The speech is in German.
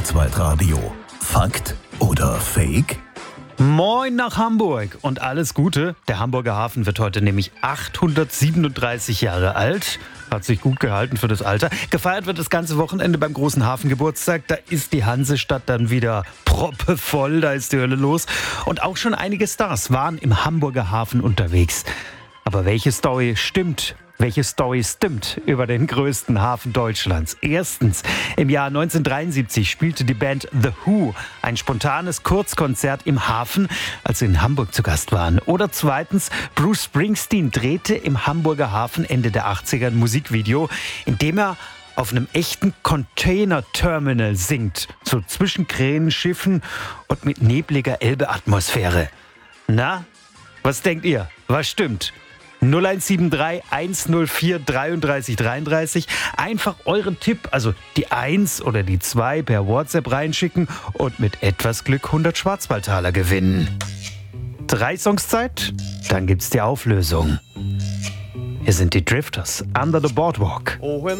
Kurzweltradio. Fakt oder Fake? Moin nach Hamburg und alles Gute. Der Hamburger Hafen wird heute nämlich 837 Jahre alt. Hat sich gut gehalten für das Alter. Gefeiert wird das ganze Wochenende beim großen Hafengeburtstag. Da ist die Hansestadt dann wieder proppevoll, da ist die Hölle los. Und auch schon einige Stars waren im Hamburger Hafen unterwegs. Aber welche Story stimmt? Welche Story stimmt über den größten Hafen Deutschlands? Erstens, im Jahr 1973 spielte die Band The Who ein spontanes Kurzkonzert im Hafen, als sie in Hamburg zu Gast waren. Oder zweitens, Bruce Springsteen drehte im Hamburger Hafen Ende der 80er ein Musikvideo, in dem er auf einem echten Container-Terminal singt, so zwischen Kränen, Schiffen und mit nebliger Elbe-Atmosphäre. Na, was denkt ihr? Was stimmt? 0173 104 33 33. Einfach euren Tipp, also die 1 oder die 2 per WhatsApp reinschicken und mit etwas Glück 100 Schwarzwaldtaler gewinnen. 3 Songs Zeit, dann gibt's die Auflösung. Hier sind die Drifters, Under the Boardwalk.